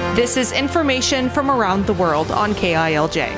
This is information from around the world on KILJ.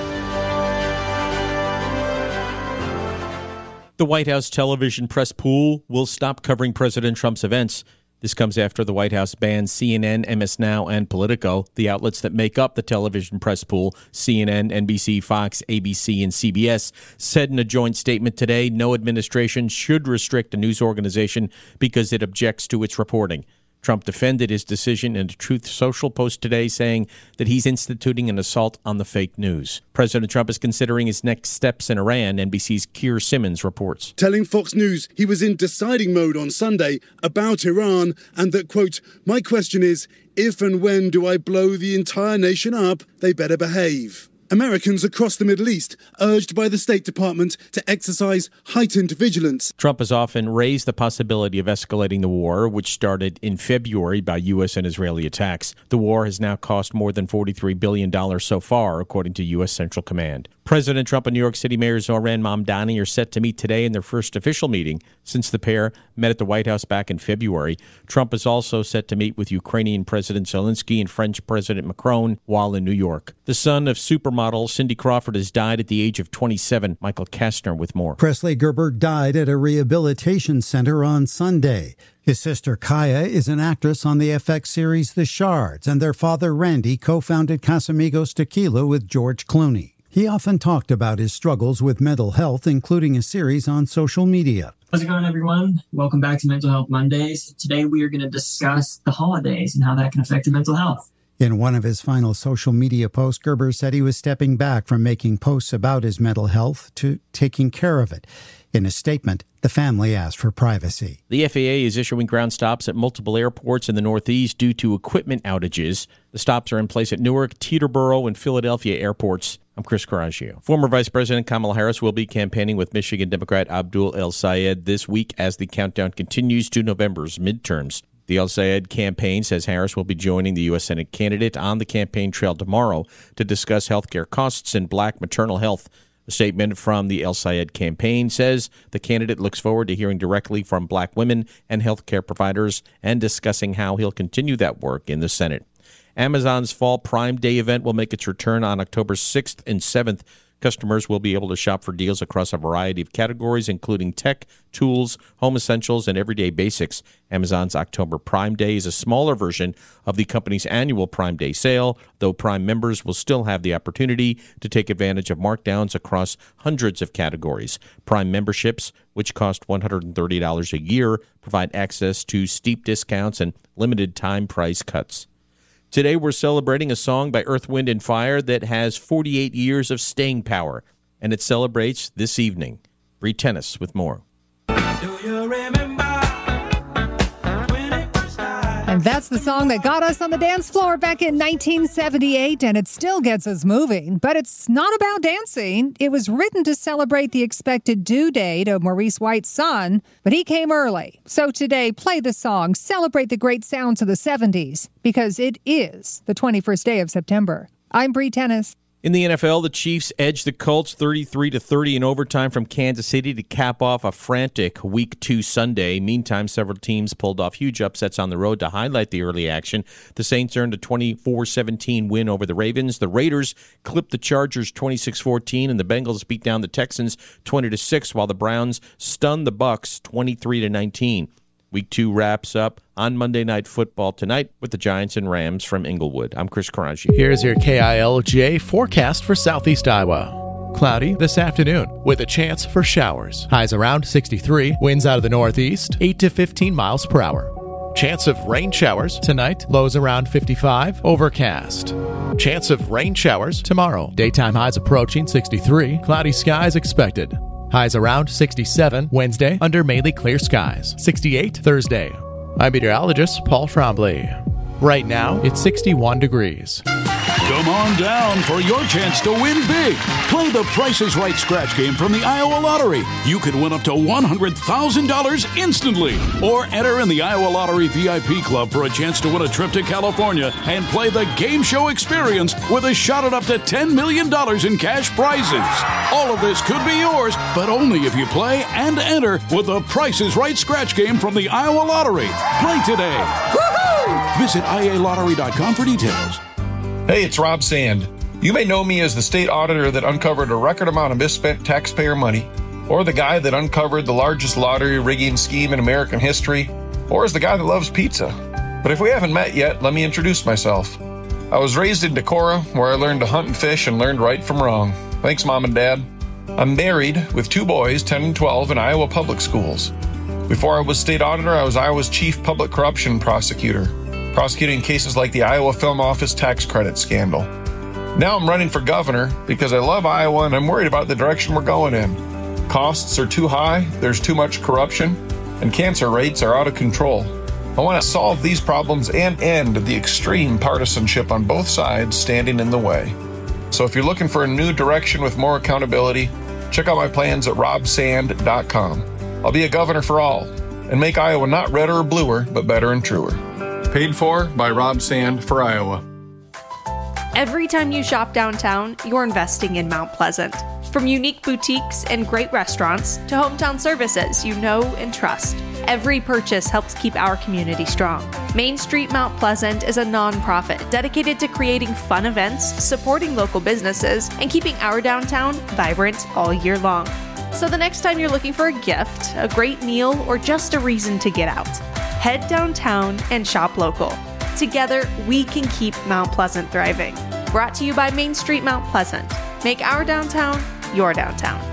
The White House television press pool will stop covering President Trump's events. This comes after the White House banned CNN, MS Now, and Politico, the outlets that make up the television press pool. CNN, NBC, Fox, ABC, and CBS said in a joint statement today no administration should restrict a news organization because it objects to its reporting. Trump defended his decision in a Truth Social post today, saying that he's instituting an assault on the fake news. President Trump is considering his next steps in Iran, NBC's Keir Simmons reports. Telling Fox News he was in deciding mode on Sunday about Iran and that, quote, "My question is, if and when do I blow the entire nation up, they better behave." Americans across the Middle East urged by the State Department to exercise heightened vigilance. Trump has often raised the possibility of escalating the war, which started in February by U.S. and Israeli attacks. The war has now cost more than $43 billion so far, according to U.S. Central Command. President Trump and New York City Mayor Zohran Mamdani are set to meet today in their first official meeting since the pair met at the White House back in February. Trump is also set to meet with Ukrainian President Zelensky and French President Macron while in New York. The son of supermodel Cindy Crawford has died at the age of 27. Michael Kastner with more. Presley Gerber died at a rehabilitation center on Sunday. His sister Kaya is an actress on the FX series The Shards, and their father Randy co-founded Casamigos Tequila with George Clooney. He often talked about his struggles with mental health, including a series on social media. How's it going, everyone? Welcome back to Mental Health Mondays. Today we are going to discuss the holidays and how that can affect your mental health. In one of his final social media posts, Gerber said he was stepping back from making posts about his mental health to taking care of it. In a statement, the family asked for privacy. The FAA is issuing ground stops at multiple airports in the Northeast due to equipment outages. The stops are in place at Newark, Teterboro, and Philadelphia airports. I'm Chris Coraggio. Former Vice President Kamala Harris will be campaigning with Michigan Democrat Abdul El-Sayed this week as the countdown continues to November's midterms. The El-Sayed campaign says Harris will be joining the U.S. Senate candidate on the campaign trail tomorrow to discuss health care costs and black maternal health. A statement from the El-Sayed campaign says the candidate looks forward to hearing directly from black women and health care providers and discussing how he'll continue that work in the Senate. Amazon's Fall Prime Day event will make its return on October 6th and 7th. Customers will be able to shop for deals across a variety of categories, including tech, tools, home essentials, and everyday basics. Amazon's October Prime Day is a smaller version of the company's annual Prime Day sale, though Prime members will still have the opportunity to take advantage of markdowns across hundreds of categories. Prime memberships, which cost $130 a year, provide access to steep discounts and limited time price cuts. Today, we're celebrating a song by Earth, Wind, and Fire that has 48 years of staying power, and it celebrates this evening. Bree Tennis with more. Do you remember when it first started? And that's the song that got us on the dance floor back in 1978, and it still gets us moving. But it's not about dancing. It was written to celebrate the expected due date of Maurice White's son, but he came early. So today, play the song, celebrate the great sounds of the 70s, because it is the 21st day of September. I'm Bree Tennis. In the NFL, the Chiefs edged the Colts 33-30 in overtime from Kansas City to cap off a frantic Week 2 Sunday. Meantime, several teams pulled off huge upsets on the road to highlight the early action. The Saints earned a 24-17 win over the Ravens. The Raiders clipped the Chargers 26-14, and the Bengals beat down the Texans 20-6, while the Browns stunned the Bucks 23-19. Week 2 wraps up on Monday Night Football tonight with the Giants and Rams from Inglewood. I'm Chris Coraggio. Here's your KILJ forecast for Southeast Iowa. Cloudy this afternoon with a chance for showers. Highs around 63. Winds out of the northeast, 8 to 15 miles per hour. Chance of rain showers tonight. Lows around 55. Overcast. Chance of rain showers tomorrow. Daytime highs approaching 63. Cloudy skies expected. Highs around 67 Wednesday under mainly clear skies. 68 Thursday. I'm meteorologist Paul Trombley. Right now, it's 61 degrees. Come on down for your chance to win big. Play the Price is Right scratch game from the Iowa Lottery. You could win up to $100,000 instantly. Or enter in the Iowa Lottery VIP Club for a chance to win a trip to California and play the game show experience with a shot at up to $10 million in cash prizes. All of this could be yours, but only if you play and enter with the Price is Right scratch game from the Iowa Lottery. Play today. Woohoo! Visit IALottery.com for details. Hey, it's Rob Sand. You may know me as the state auditor that uncovered a record amount of misspent taxpayer money, or the guy that uncovered the largest lottery rigging scheme in American history, or as the guy that loves pizza. But if we haven't met yet, let me introduce myself. I was raised in Decorah, where I learned to hunt and fish and learned right from wrong. Thanks, Mom and Dad. I'm married with 2 boys, 10 and 12, in Iowa public schools. Before I was state auditor, I was Iowa's chief public corruption prosecutor, prosecuting cases like the Iowa Film Office tax credit scandal. Now I'm running for governor because I love Iowa and I'm worried about the direction we're going in. Costs are too high, there's too much corruption, and cancer rates are out of control. I want to solve these problems and end the extreme partisanship on both sides standing in the way. So if you're looking for a new direction with more accountability, check out my plans at robsand.com. I'll be a governor for all and make Iowa not redder or bluer, but better and truer. Paid for by Rob Sand for Iowa. Every time you shop downtown, you're investing in Mount Pleasant. From unique boutiques and great restaurants to hometown services you know and trust, every purchase helps keep our community strong. Main Street Mount Pleasant is a nonprofit dedicated to creating fun events, supporting local businesses, and keeping our downtown vibrant all year long. So the next time you're looking for a gift, a great meal, or just a reason to get out, head downtown and shop local. Together, we can keep Mount Pleasant thriving. Brought to you by Main Street Mount Pleasant. Make our downtown your downtown.